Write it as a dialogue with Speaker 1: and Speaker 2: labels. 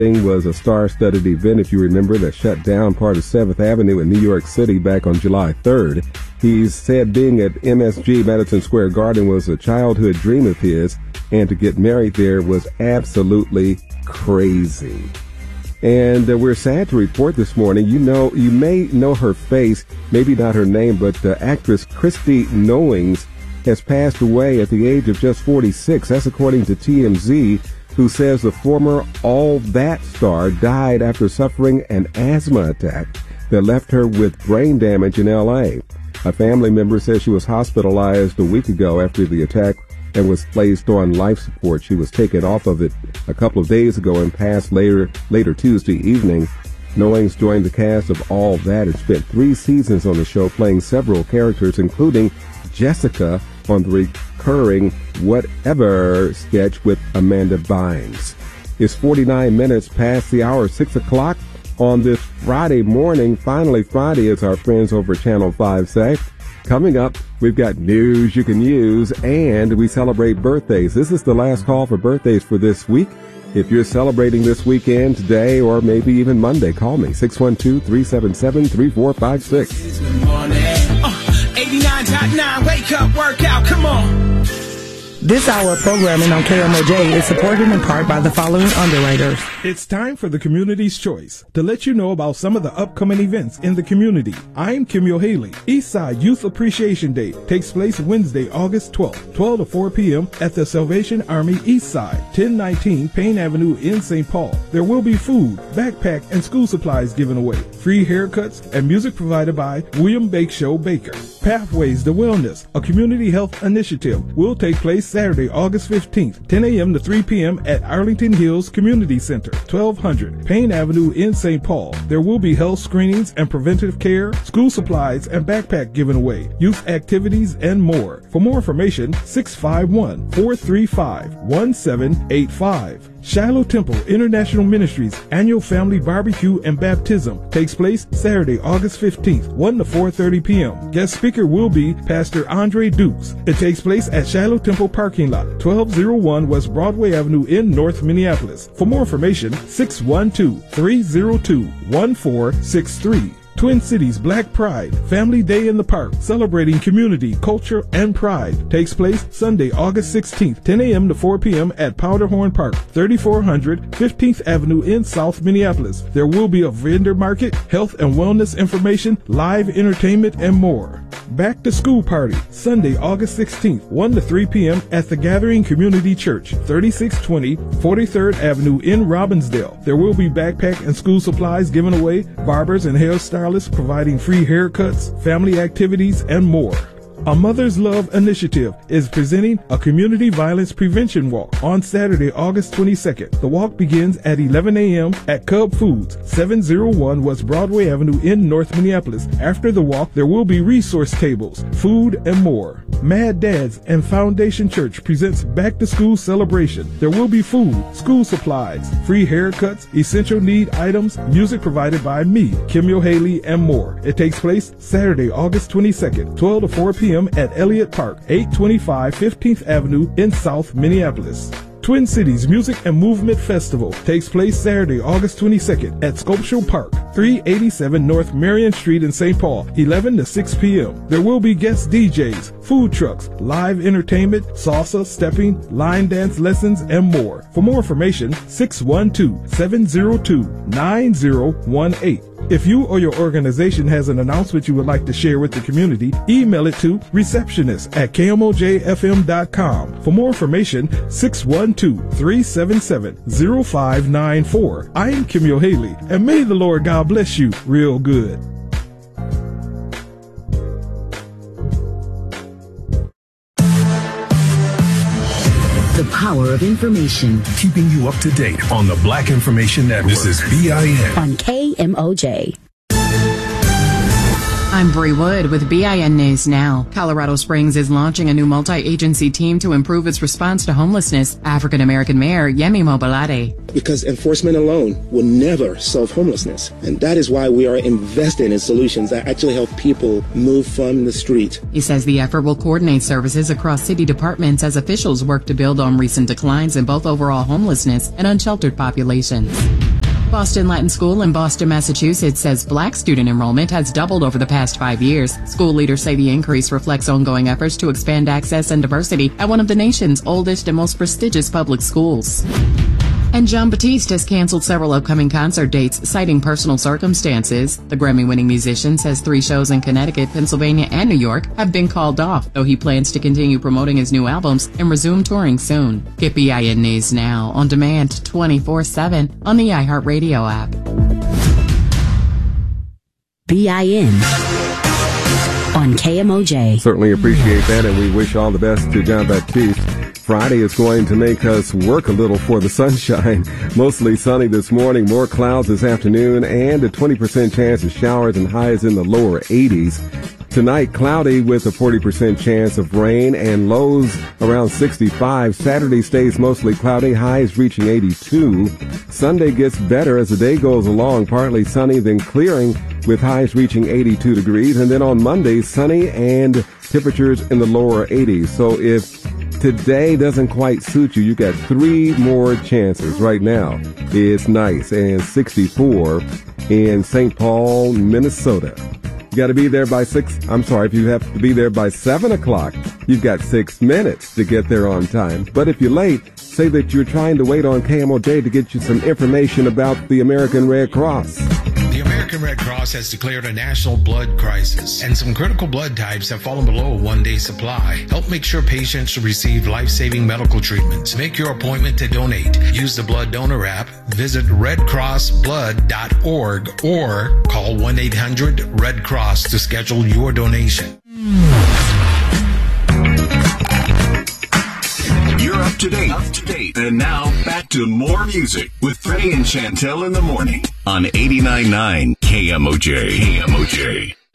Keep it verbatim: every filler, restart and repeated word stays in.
Speaker 1: was a star-studded event, if you remember, that shut down part of seventh Avenue in New York City back on July third. He said being at M S G Madison Square Garden was a childhood dream of his, and to get married there was absolutely crazy. And uh, we're sad to report this morning, you know, you may know her face, maybe not her name, but uh, actress Christy Knowings has passed away at the age of just forty-six. That's according to T M Z, who says the former All That star died after suffering an asthma attack that left her with brain damage in L A. A family member says she was hospitalized a week ago after the attack and was placed on life support. She was taken off of it a couple of days ago and passed later, later Tuesday evening. Knowings joined the cast of All That and spent three seasons on the show playing several characters, including Jessica on the recurring Whatever sketch with Amanda Bynes. It's forty-nine minutes past the hour, six o'clock on this Friday morning. Finally Friday, as our friends over Channel five say. Coming up, we've got news you can use, and we celebrate birthdays. This is the last call for birthdays for this week. If you're celebrating this weekend, today, or maybe even Monday, call me, six one two, three seven seven, three four five six.
Speaker 2: Good morning. Uh, eighty-nine point nine, wake up, workout, come on.
Speaker 3: This hour of programming on K M O J is supported in part by the following underwriters.
Speaker 4: It's time for the Community's Choice to let you know about some of the upcoming events in the community. I'm Kimyo Haley. Eastside Youth Appreciation Day takes place Wednesday, August twelfth, twelve to four p.m. at the Salvation Army Eastside, ten nineteen Payne Avenue in Saint Paul. There will be food, backpack, and school supplies given away, free haircuts, and music provided by William Bake Show Baker. Pathways to Wellness, a community health initiative, will take place Saturday, August fifteenth, ten a.m. to three p.m. at Arlington Hills Community Center, twelve hundred Payne Avenue in Saint Paul. There will be health screenings and preventive care, school supplies and backpack given away, youth activities, and more. For more information, six five one, four three five, one seven eight five. Shiloh Temple International Ministries Annual Family Barbecue and Baptism takes place Saturday, August fifteenth, one to four thirty p.m. Guest speaker will be Pastor Andre Dukes. It takes place at Shiloh Temple Parking Lot, twelve oh one West Broadway Avenue in North Minneapolis. For more information, six one two, three oh two, one four six three. Twin Cities Black Pride Family Day in the Park, celebrating community, culture, and pride, takes place Sunday, August sixteenth, ten a.m. to four p.m. at Powderhorn Park, thirty-four hundred fifteenth Avenue in South Minneapolis. There will be a vendor market, health and wellness information, live entertainment, and more. Back to School Party, Sunday, August sixteenth, one to three p.m. at the Gathering Community Church, thirty-six twenty forty-third Avenue in Robbinsdale. There will be backpack and school supplies given away, barbers and hairstylists providing free haircuts, family activities, and more. A Mother's Love Initiative is presenting a community violence prevention walk on Saturday, August twenty-second. The walk begins at eleven a.m. at Cub Foods, seven oh one West Broadway Avenue in North Minneapolis. After the walk, there will be resource tables, food, and more. Mad Dads and Foundation Church presents Back to School Celebration. There will be food, school supplies, free haircuts, essential need items, music provided by me, Kimyo Haley, and more. It takes place Saturday, August twenty-second, twelve to four p.m. at Elliott Park, eight twenty-five fifteenth Avenue in South Minneapolis. Twin Cities Music and Movement Festival takes place Saturday, August twenty-second at Sculptural Park, three eighty-seven North Marion Street in Saint Paul, eleven to six p.m. There will be guest D Js, food trucks, live entertainment, salsa, stepping, line dance lessons, and more. For more information, six one two, seven oh two, nine oh one eight. If you or your organization has an announcement you would like to share with the community, email it to receptionist at k m o j f m dot com. For more information, six one two, three seven seven, oh five nine four. I am Kimyo Haley, and may the Lord God bless you real good.
Speaker 5: The power of information.
Speaker 6: Keeping you up to date on the Black Information Network. This is B I N
Speaker 5: on K M O J.
Speaker 7: I'm Bree Wood with B I N News Now. Colorado Springs is launching a new multi-agency team to improve its response to homelessness. African-American Mayor Yemi Mobolade.
Speaker 8: Because enforcement alone will never solve homelessness. And that is why we are investing in solutions that actually help people move from the street.
Speaker 7: He says the effort will coordinate services across city departments as officials work to build on recent declines in both overall homelessness and unsheltered populations. Boston Latin School in Boston, Massachusetts says black student enrollment has doubled over the past five years. School leaders say the increase reflects ongoing efforts to expand access and diversity at one of the nation's oldest and most prestigious public schools. And Jon Batiste has canceled several upcoming concert dates, citing personal circumstances. The Grammy-winning musician says three shows in Connecticut, Pennsylvania, and New York have been called off, though he plans to continue promoting his new albums and resume touring soon. Get B I N News Now on demand twenty-four seven on the iHeartRadio app.
Speaker 5: B I N on K M O J.
Speaker 1: Certainly appreciate that, and we wish all the best to Jon Batiste. Friday is going to make us work a little for the sunshine. Mostly sunny this morning, more clouds this afternoon, and a twenty percent chance of showers and highs in the lower eighties. Tonight, cloudy with a forty percent chance of rain and lows around sixty-five. Saturday stays mostly cloudy, highs reaching eighty-two. Sunday gets better as the day goes along, partly sunny, then clearing with highs reaching eighty-two degrees. And then on Monday, sunny and temperatures in the lower eighties. So if today doesn't quite suit you, you got three more chances right now. It's nice and sixty-four in Saint Paul, Minnesota. You got to be there by six. I'm sorry, if you have to be there by seven o'clock, you've got six minutes to get there on time. But if you're late, say that you're trying to wait on K M O J to get you some information about the American Red Cross.
Speaker 9: The American Red Cross has declared a national blood crisis, and some critical blood types have fallen below a one-day supply. Help make sure patients receive life-saving medical treatments. Make your appointment to donate. Use the Blood Donor app, visit red cross blood dot org, or call one eight hundred red cross to schedule your donation.
Speaker 6: You're up to date. Up to date. And now back to more music with Freddie and Chantel in the morning on eighty-nine point nine K M O J. K M O J.